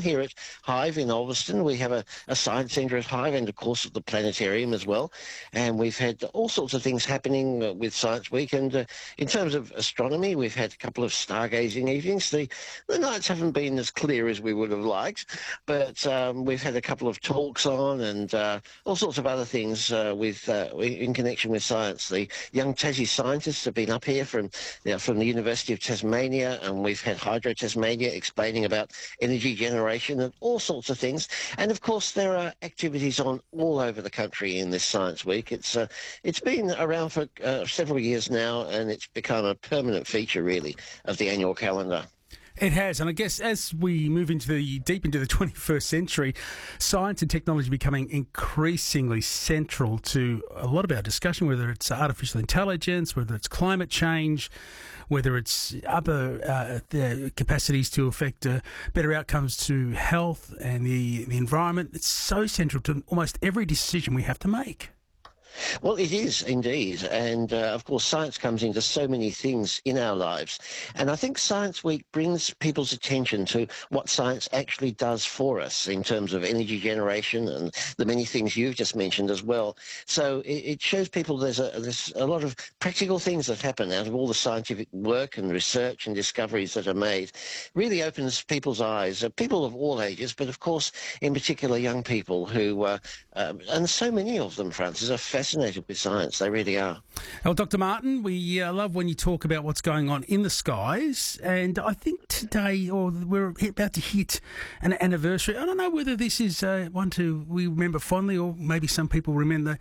here at Hive in Ulverston. We have a science centre at Hive and, of course, at the planetarium as well. And we've had all sorts of things happening with Science Week. And in terms of astronomy, we've had a couple of stargazing evenings. The nights haven't been as clear as we would have liked, but we've had a couple of talks on and all sorts of other things in connection with science. The young Tassie scientists have been up here from the University of Tasmania, and we've had Hydro Tasmania explaining about energy generation and all sorts of things. And of course, there are activities on all over the country in this Science Week. It's been around for several years now, and it's become a permanent feature, really, of the annual calendar. It has, and I guess as we move deep into the 21st century, science and technology are becoming increasingly central to a lot of our discussion, whether it's artificial intelligence, whether it's climate change, whether it's other capacities to affect better outcomes to health and the environment. It's so central to almost every decision we have to make. Well, it is indeed. And, of course, science comes into so many things in our lives. And I think Science Week brings people's attention to what science actually does for us in terms of energy generation and the many things you've just mentioned as well. So it shows people there's a lot of practical things that happen out of all the scientific work and research and discoveries that are made. Really opens people's eyes, people of all ages, but, of course, in particular young people who, and so many of them, Francis, are fascinated with science. They really are. Well, Dr. Martin, we love when you talk about what's going on in the skies, and I think today, or we're about to hit an anniversary. I don't know whether this is one we remember fondly, or maybe some people remember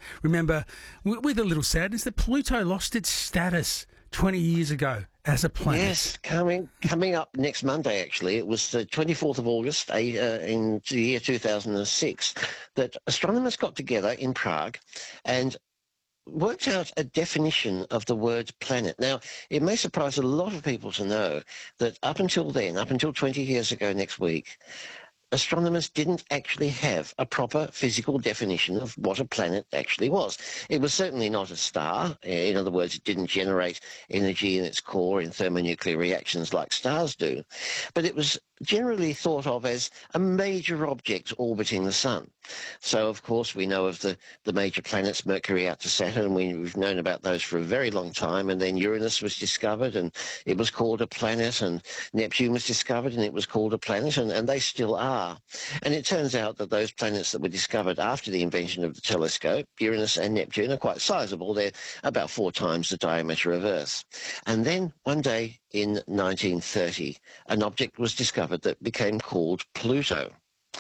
with a little sadness that Pluto lost its status 20 years ago as a planet. Yes, coming up next Monday, actually. It was the 24th of August in the year 2006 that astronomers got together in Prague and worked out a definition of the word planet. Now, it may surprise a lot of people to know that up until 20 years ago next week, astronomers didn't actually have a proper physical definition of what a planet actually was. It was certainly not a star. In other words, it didn't generate energy in its core in thermonuclear reactions like stars do. But it was generally thought of as a major object orbiting the sun. So, of course, we know of the major planets, Mercury out to Saturn. We've known about those for a very long time. And then Uranus was discovered, and it was called a planet. And Neptune was discovered, and it was called a planet. And they still are. And it turns out that those planets that were discovered after the invention of the telescope, Uranus and Neptune, are quite sizable. They're about 4 times the diameter of Earth. And then one day in 1930, an object was discovered that became called Pluto.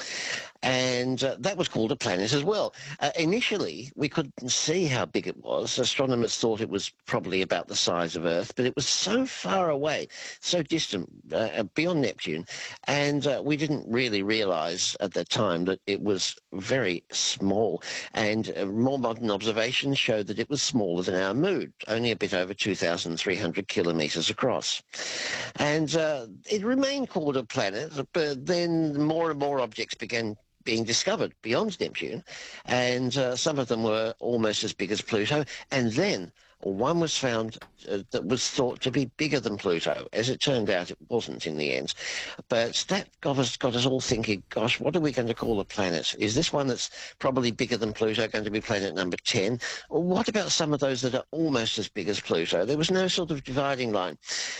And that was called a planet as well. Initially, we couldn't see how big it was. Astronomers thought it was probably about the size of Earth, but it was so far away, so distant, beyond Neptune, and we didn't really realize at that time that it was very small. And more modern observations showed that it was smaller than our moon, only a bit over 2,300 kilometers across. And it remained called a planet, but then more and more objects began being discovered beyond Neptune, and some of them were almost as big as Pluto, and then one was found that was thought to be bigger than Pluto. As it turned out, it wasn't in the end. But that got us all thinking, gosh, what are we going to call a planet? Is this one that's probably bigger than Pluto going to be planet number 10? Or what about some of those that are almost as big as Pluto? There was no sort of dividing line.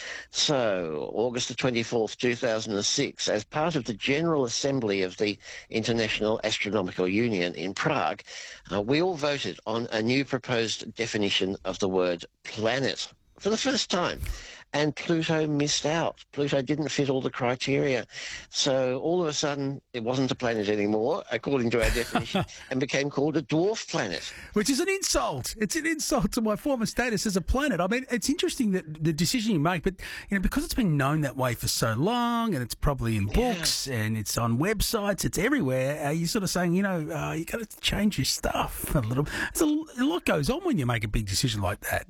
So, August the 24th, 2006, as part of the General Assembly of the International Astronomical Union in Prague, we all voted on a new proposed definition of the word planet for the first time. And Pluto missed out. Pluto didn't fit all the criteria. So all of a sudden, it wasn't a planet anymore, according to our definition, and became called a dwarf planet. Which is an insult. It's an insult to my former status as a planet. I mean, it's interesting that the decision you make, but because it's been known that way for so long, and it's probably in books, and it's on websites, it's everywhere, you're sort of saying, you got to change your stuff a little. A lot goes on when you make a big decision like that.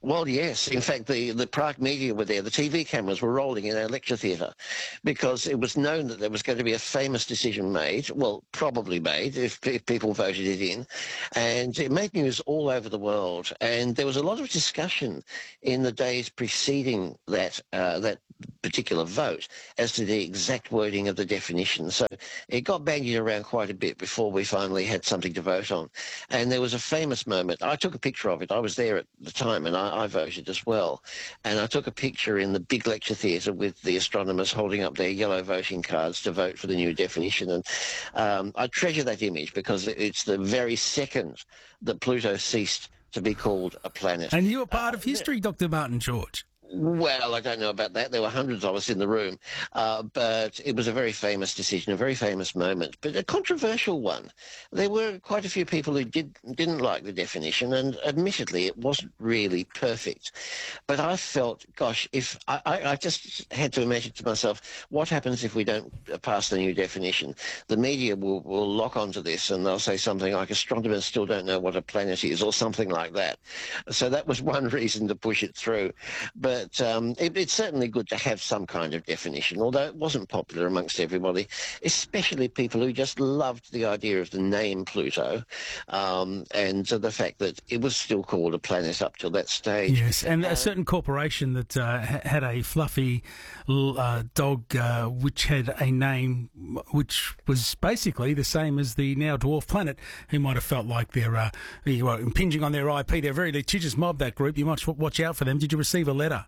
Well, yes. In fact, the Prague media were there. The TV cameras were rolling in our lecture theatre because it was known that there was going to be a famous decision made, well, probably made if people voted it in. And it made news all over the world. And there was a lot of discussion in the days preceding that particular vote as to the exact wording of the definition. So it got bandied around quite a bit before we finally had something to vote on. And there was a famous moment. I took a picture of it. I was there at the time, and I voted as well. And I took a picture in the big lecture theatre with the astronomers holding up their yellow voting cards to vote for the new definition. And I treasure that image because it's the very second that Pluto ceased to be called a planet. And you were part of history, Dr. Martin George. Well, I don't know about that. There were hundreds of us in the room, but it was a very famous decision, a very famous moment, but a controversial one. There were quite a few people who didn't like the definition, and admittedly, it wasn't really perfect. But I felt, gosh, if I just had to imagine to myself, what happens if we don't pass the new definition? The media will lock onto this, and they'll say something like, astronomers still don't know what a planet is, or something like that. So that was one reason to push it through. But it's certainly good to have some kind of definition, although it wasn't popular amongst everybody, especially people who just loved the idea of the name Pluto and the fact that it was still called a planet up till that stage. Yes, and a certain corporation that had a fluffy dog which had a name which was basically the same as the now dwarf planet, who might have felt like they're impinging on their IP. They're a very litigious mob, that group. You might watch out for them. Did you receive a letter?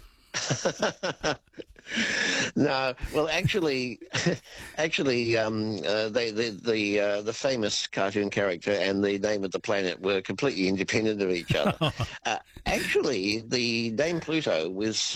No, well, actually, the famous cartoon character and the name of the planet were completely independent of each other. Actually, the name Pluto was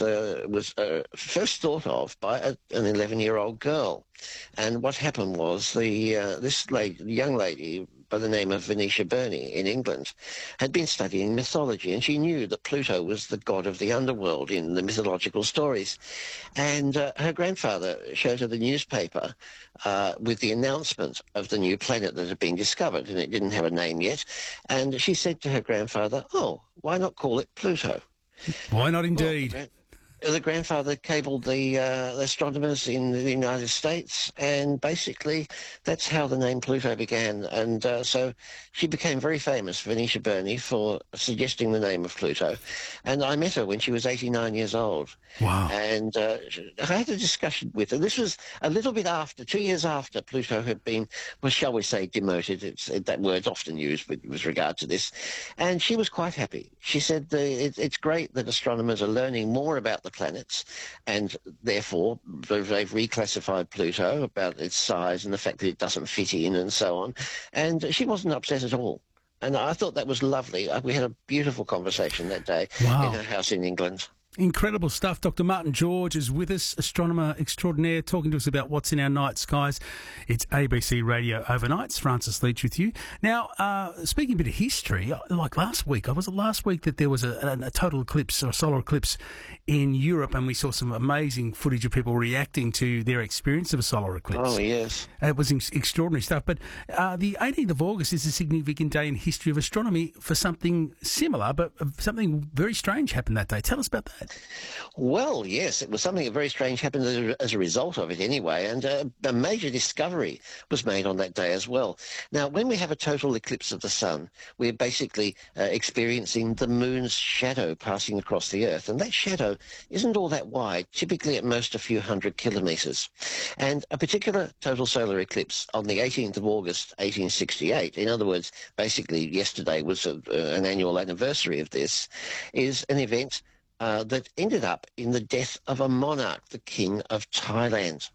first thought of by an 11-year-old girl, and what happened was this young lady by the name of Venetia Burney in England had been studying mythology, and she knew that Pluto was the god of the underworld in the mythological stories. And her grandfather showed her the newspaper with the announcement of the new planet that had been discovered, and it didn't have a name yet. And she said to her grandfather, "Oh, why not call it Pluto?" Why not indeed? Well, the grandfather cabled the astronomers in the United States, and basically that's how the name Pluto began. And so she became very famous, Venetia Burney, for suggesting the name of Pluto. And I met her when she was 89 years old. Wow. And I had a discussion with her. This was a little bit after, 2 years after Pluto had been, well, shall we say, demoted. That word's often used with regard to this. And she was quite happy. She said it's great that astronomers are learning more about the planets, and therefore they've reclassified Pluto about its size and the fact that it doesn't fit in and so on. And she wasn't upset at all. And I thought that was lovely. We had a beautiful conversation that day in her house in England. Incredible stuff. Dr. Martin George is with us, astronomer extraordinaire, talking to us about what's in our night skies. It's ABC Radio Overnights. Francis Leach with you. Now, speaking a bit of history, like last week, was it last week that there was a total eclipse or solar eclipse in Europe, and we saw some amazing footage of people reacting to their experience of a solar eclipse. Oh, yes. It was extraordinary stuff. But the 18th of August is a significant day in history of astronomy for something similar, but something very strange happened that day. Tell us about that. Well, yes, it was something very strange happened as a result of it anyway, and a major discovery was made on that day as well. Now, when we have a total eclipse of the sun, we're basically experiencing the moon's shadow passing across the Earth, and that shadow isn't all that wide, typically at most a few hundred kilometres. And a particular total solar eclipse on the 18th of August, 1868, in other words, basically yesterday was an annual anniversary of this, is an event that ended up in the death of a monarch, the King of Thailand.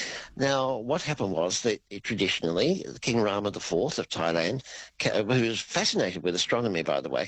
Now, what happened was that traditionally, King Rama IV of Thailand, who was fascinated with astronomy, by the way,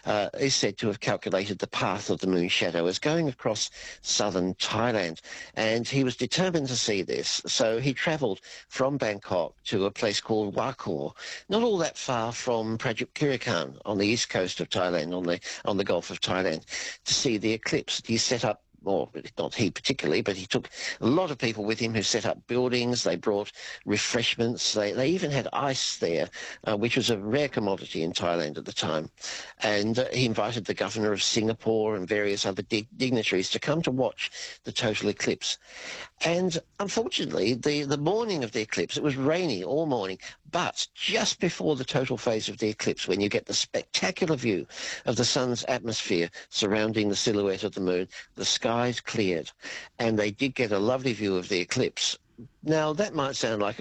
is said to have calculated the path of the moon's shadow as going across southern Thailand. And he was determined to see this, so he travelled from Bangkok to a place called Wakor, not all that far from Prachuapkhirikan on the east coast of Thailand, on the Gulf of Thailand, to see the eclipse. He set up or not he particularly, but he took a lot of people with him who set up buildings. They brought refreshments. They even had ice there, which was a rare commodity in Thailand at the time. And he invited the governor of Singapore and various other dignitaries to come to watch the total eclipse. And unfortunately, the morning of the eclipse, it was rainy all morning, but just before the total phase of the eclipse, when you get the spectacular view of the sun's atmosphere surrounding the silhouette of the moon, the skies cleared, and they did get a lovely view of the eclipse. Now, that might sound like